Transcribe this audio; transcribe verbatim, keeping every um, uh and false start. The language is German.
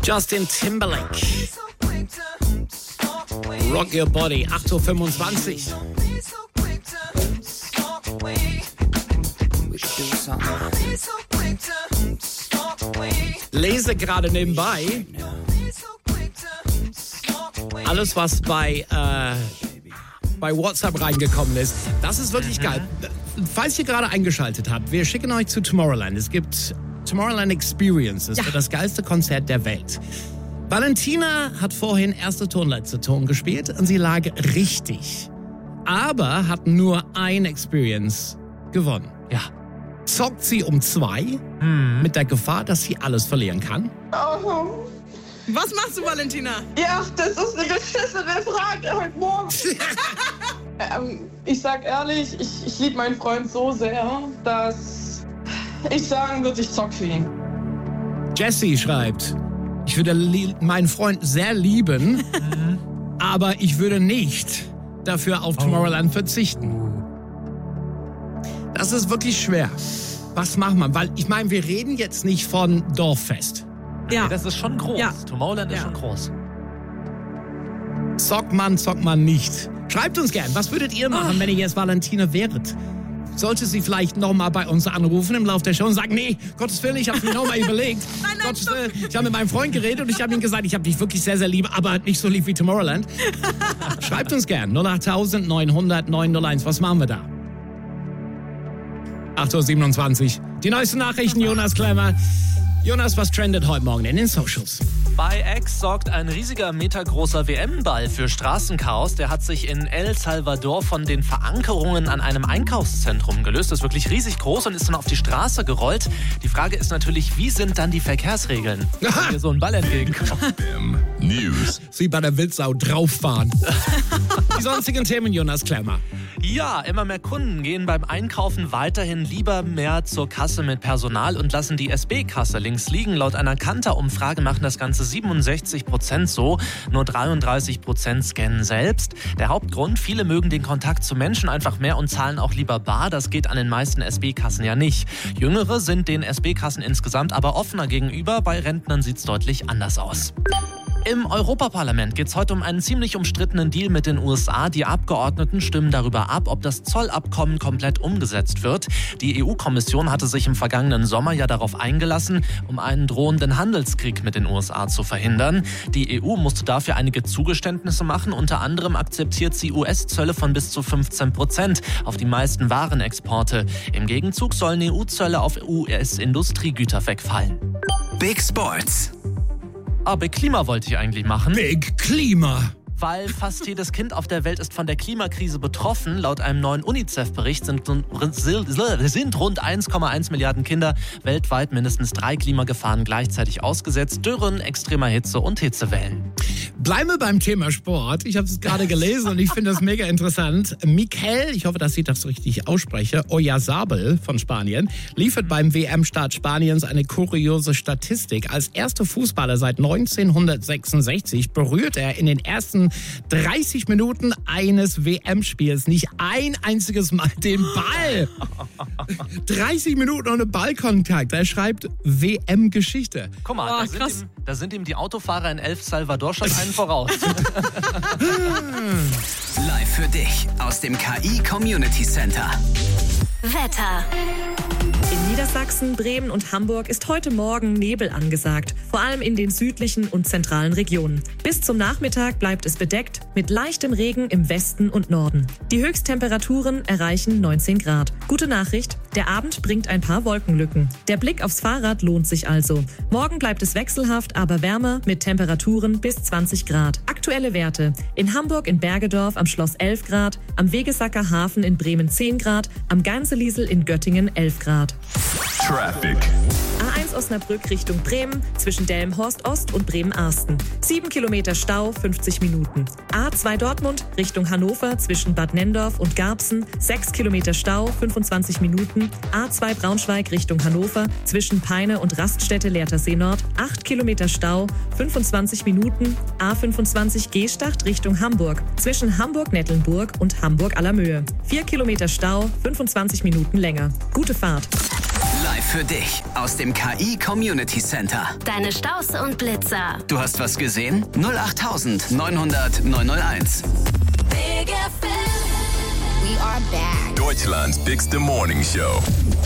Justin Timberlake. Rock Your Body, acht Uhr fünfundzwanzig. Lese gerade nebenbei alles, was bei, äh, bei WhatsApp reingekommen ist. Das ist wirklich geil. Falls ihr gerade eingeschaltet habt, wir schicken euch zu Tomorrowland. Es gibt Tomorrowland Experiences ja. für das geilste Konzert der Welt. Valentina hat vorhin erste Ton, letzte Ton gespielt und sie lag richtig. Aber hat nur ein Experience gewonnen. Ja. Zockt sie um zwei hm. mit der Gefahr, dass sie alles verlieren kann? Oh. Was machst du, Valentina? Ja, das ist eine beschissene Frage heute Morgen. ähm, ich sag ehrlich, ich, ich liebe meinen Freund so sehr, dass ich sagen würde, ich zock für ihn. Jessie schreibt, ich würde li- meinen Freund sehr lieben, aber ich würde nicht dafür auf Tomorrowland verzichten. Das ist wirklich schwer. Was macht man? Weil ich meine, wir reden jetzt nicht von Dorffest. Ja. Nee, das ist schon groß. Ja. Tomorrowland ist ja. schon groß. Zockt man, zockt man nicht. Schreibt uns gern, was würdet ihr machen, oh. wenn ihr jetzt Valentina wäret? Sollte sie vielleicht nochmal bei uns anrufen im Laufe der Show und sagen, nee, Gottes Willen, ich habe mir nochmal überlegt. Nein, nein, Gottes Willen, ich habe mit meinem Freund geredet und ich habe ihm gesagt, ich habe dich wirklich sehr, sehr lieb, aber nicht so lieb wie Tomorrowland. Schreibt uns gern, null acht neun null null neun null eins, was machen wir da? acht Uhr siebenundzwanzig. Die neuesten Nachrichten, Jonas Klemmer. Jonas, was trendet heute Morgen in den Socials? Bei X sorgt ein riesiger metergroßer W M-Ball für Straßenchaos. Der hat sich in El Salvador von den Verankerungen an einem Einkaufszentrum gelöst. Das ist wirklich riesig groß und ist dann auf die Straße gerollt. Die Frage ist natürlich, wie sind dann die Verkehrsregeln, wenn hier so ein Ball entgegenkommt? News. Sie bei der Wildsau drauffahren. Die sonstigen Themen, Jonas Klemmer. Ja, immer mehr Kunden gehen beim Einkaufen weiterhin lieber mehr zur Kasse mit Personal und lassen die S B-Kasse links liegen. Laut einer Kantar-Umfrage machen das Ganze siebenundsechzig Prozent so, nur dreiunddreißig Prozent scannen selbst. Der Hauptgrund, viele mögen den Kontakt zu Menschen einfach mehr und zahlen auch lieber bar. Das geht an den meisten S B-Kassen ja nicht. Jüngere sind den S B-Kassen insgesamt aber offener gegenüber. Bei Rentnern sieht es deutlich anders aus. Im Europaparlament geht es heute um einen ziemlich umstrittenen Deal mit den U S A. Die Abgeordneten stimmen darüber ab, ob das Zollabkommen komplett umgesetzt wird. Die E U-Kommission hatte sich im vergangenen Sommer ja darauf eingelassen, um einen drohenden Handelskrieg mit den U S A zu verhindern. Die E U musste dafür einige Zugeständnisse machen. Unter anderem akzeptiert sie U S-Zölle von bis zu fünfzehn Prozent auf die meisten Warenexporte. Im Gegenzug sollen E U-Zölle auf U S-Industriegüter wegfallen. Big Sports. Ah, Big Klima wollte ich eigentlich machen. Big Klima. Weil fast jedes Kind auf der Welt ist von der Klimakrise betroffen. Laut einem neuen UNICEF-Bericht sind, sind rund eins Komma eins Milliarden Kinder weltweit mindestens drei Klimagefahren gleichzeitig ausgesetzt. Dürren, extremer Hitze und Hitzewellen. Bleiben wir beim Thema Sport. Ich habe es gerade gelesen und ich finde das mega interessant. Mikel, ich hoffe, dass ich das richtig ausspreche, Oyarzabal von Spanien, liefert beim W M-Start Spaniens eine kuriose Statistik. Als erster Fußballer seit neunzehnhundertsechsundsechzig berührt er in den ersten dreißig Minuten eines W M-Spiels nicht ein einziges Mal den Ball. dreißig Minuten ohne Ballkontakt. Er schreibt W M-Geschichte. Guck mal, oh, da, sind ihm, da sind ihm die Autofahrer in El Salvador schon einen voraus. Live für dich aus dem K I Community Center. Wetter. In Niedersachsen, Bremen und Hamburg ist heute Morgen Nebel angesagt, vor allem in den südlichen und zentralen Regionen. Bis zum Nachmittag bleibt es bedeckt, mit leichtem Regen im Westen und Norden. Die Höchsttemperaturen erreichen neunzehn Grad. Gute Nachricht, der Abend bringt ein paar Wolkenlücken. Der Blick aufs Fahrrad lohnt sich also. Morgen bleibt es wechselhaft, aber wärmer mit Temperaturen bis zwanzig Grad. Aktuelle Werte: in Hamburg in Bergedorf am Schloss elf Grad, am Wegesacker Hafen in Bremen zehn Grad, am Geinseliesel in Göttingen elf Grad. Traffic. A eins Osnabrück Richtung Bremen, zwischen Delmenhorst Ost und Bremen-Arsten. sieben Kilometer Stau, fünfzig Minuten. A zwei Dortmund Richtung Hannover, zwischen Bad Nenndorf und Garbsen. sechs Kilometer Stau, fünfundzwanzig Minuten. A zwei Braunschweig Richtung Hannover, zwischen Peine und Raststätte Lehrtersee Nord. acht Kilometer Stau, fünfundzwanzig Minuten. A fünfundzwanzig Gstacht Richtung Hamburg, zwischen Hamburg-Nettelnburg und Hamburg-Allermöhe. vier Kilometer Stau, fünfundzwanzig Minuten länger. Gute Fahrt. Live für dich aus dem K I Community Center. Deine Staus und Blitzer. Du hast was gesehen? null acht neunhundert neunhunderteins. Big F M. We are back. Deutschland's bigste Morning Show.